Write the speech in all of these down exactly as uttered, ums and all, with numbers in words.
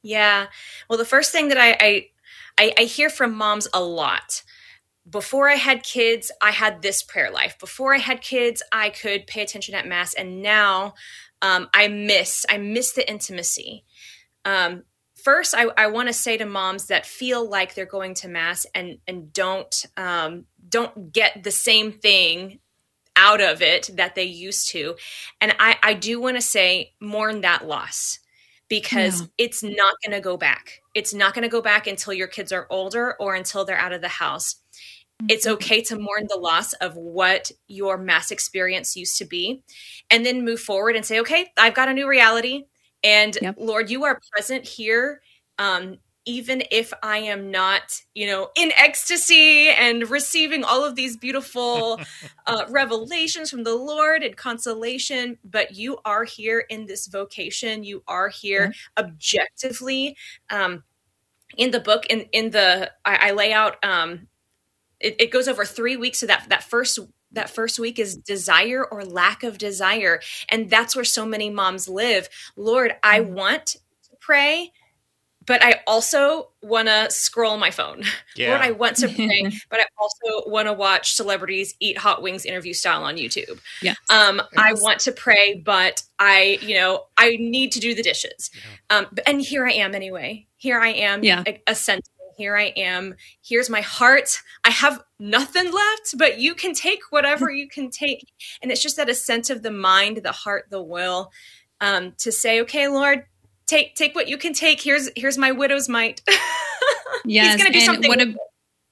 Yeah. Well, the first thing that I, I, I, I hear from moms a lot. Before I had kids, I had this prayer life. Before I had kids, I could pay attention at Mass. And now um, I miss, I miss the intimacy. Um, first, I, I want to say to moms that feel like they're going to Mass and, and don't, um, don't get the same thing out of it that they used to. And I, I do want to say, mourn that loss, because yeah. it's not going to go back. It's not going to go back until your kids are older or until they're out of the house. It's okay to mourn the loss of what your Mass experience used to be, and then move forward and say, okay, I've got a new reality. And yep. Lord, you are present here. Um, even if I am not, you know, in ecstasy and receiving all of these beautiful uh, revelations from the Lord and consolation, but you are here in this vocation. You are here mm-hmm. objectively. Um, in the book, in, in the, I, I lay out, um, it, it goes over three weeks. So that, that first That first week is desire or lack of desire. And that's where so many moms live. Lord, I want to pray, but I also want to scroll my phone. Yeah. Lord, I want to pray, but I also want to watch celebrities eat hot wings interview style on YouTube. Yeah. Um, yes. I want to pray, but I, you know, I need to do the dishes. Yeah. Um, and here I am anyway. Here I am, yeah. a, a sense. Here I am. Here's my heart. I have nothing left, but you can take whatever you can take. And it's just that ascent of the mind, the heart, the will, um, to say, okay, Lord, take take what you can take. Here's here's my widow's mite. Yes, He's going to do something. What a,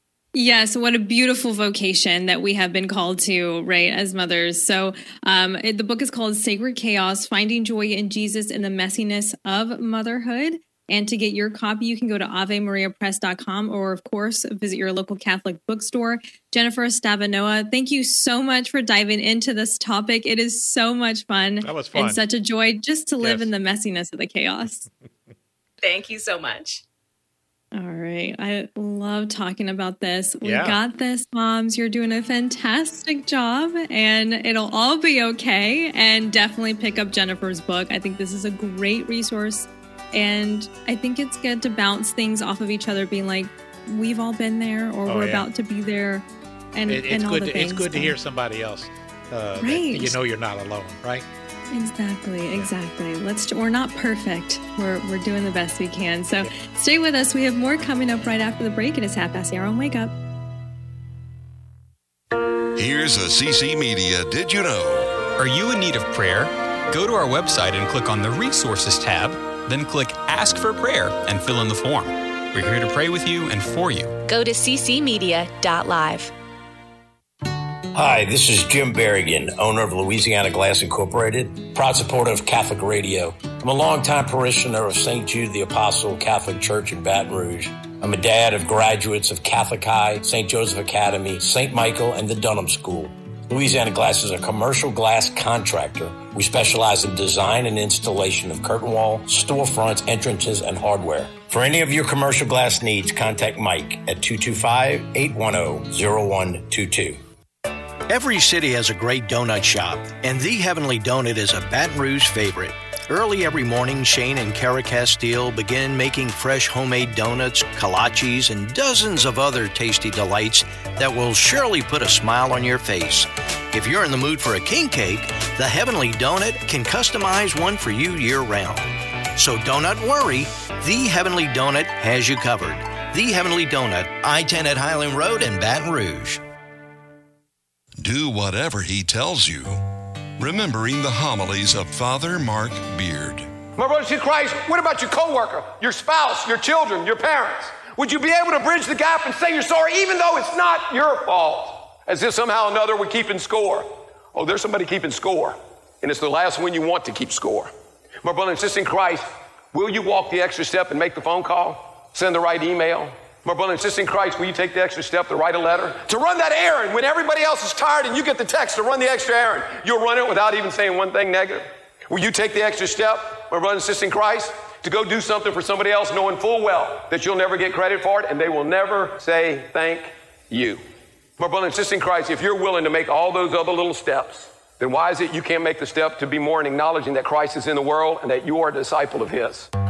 yes, what a beautiful vocation that we have been called to, right, as mothers. So um, it, the book is called Sacred Chaos, Finding Joy in Jesus in the Messiness of Motherhood. And to get your copy, you can go to ave maria press dot com or, of course, visit your local Catholic bookstore. Jennifer Stavanoa, thank you so much for diving into this topic. It is so much fun. That was fun. And such a joy just to live yes. in the messiness of the chaos. Thank you so much. All right. I love talking about this. We yeah. got this, moms. You're doing a fantastic job, and it'll all be okay. And definitely pick up Jennifer's book. I think this is a great resource. And I think it's good to bounce things off of each other, being like, we've all been there, or oh, we're yeah. about to be there. And, it, it's and all good the to, things. It's good to hear somebody else. Uh, right. That you know you're not alone, right? Exactly, yeah. exactly. Let's. We're not perfect. We're we're doing the best we can. So yeah. stay with us. We have more coming up right after the break. It is half past the hour on Wake Up. Here's a C C Media Did You Know? Are you in need of prayer? Go to our website and click on the Resources tab. Then click Ask for Prayer and fill in the form. We're here to pray with you and for you. Go to c c media dot live. Hi, this is Jim Berrigan, owner of Louisiana Glass Incorporated, proud supporter of Catholic Radio. I'm a longtime parishioner of Saint Jude the Apostle Catholic Church in Baton Rouge. I'm a dad of graduates of Catholic High, Saint Joseph Academy, Saint Michael, and the Dunham School. Louisiana Glass is a commercial glass contractor. We specialize in design and installation of curtain wall, storefronts, entrances, and hardware. For any of your commercial glass needs, contact Mike at two two five, eight one zero, zero one two two. Every city has a great donut shop, and The Heavenly Donut is a Baton Rouge favorite. Early every morning, Shane and Kara Castile begin making fresh homemade donuts, kolaches, and dozens of other tasty delights that will surely put a smile on your face. If you're in the mood for a king cake, The Heavenly Donut can customize one for you year-round. So don't worry, The Heavenly Donut has you covered. The Heavenly Donut, I ten at Highland Road in Baton Rouge. Do whatever he tells you. Remembering the homilies of Father Mark Beard. My brothers in Christ, what about your coworker, your spouse, your children, your parents? Would you be able to bridge the gap and say you're sorry even though it's not your fault? As if somehow or another we're keeping score. Oh, there's somebody keeping score, and it's the last one you want to keep score. My brother and sister in Christ, will you walk the extra step and make the phone call? Send the right email? My brother and sister in Christ, will you take the extra step to write a letter? To run that errand when everybody else is tired and you get the text to run the extra errand. You'll run it without even saying one thing negative. Will you take the extra step, my brother and sister in Christ, to go do something for somebody else knowing full well that you'll never get credit for it and they will never say thank you? My brother and sister in Christ, if you're willing to make all those other little steps, then why is it you can't make the step to be more in acknowledging that Christ is in the world and that you are a disciple of His?